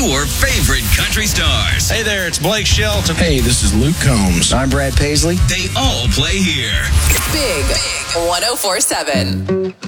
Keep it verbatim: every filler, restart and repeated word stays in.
your favorite country stars. Hey there, it's Blake Shelton. Hey, this is Luke Combs. I'm Brad Paisley. They all play here. Big one oh four seven.